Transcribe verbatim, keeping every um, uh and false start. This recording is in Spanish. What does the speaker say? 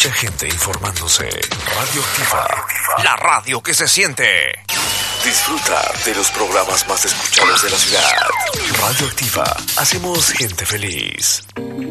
mucha gente informándose. Radioactiva, la radio que se siente. Disfruta de los programas más escuchados de la ciudad. Radioactiva, hacemos gente feliz.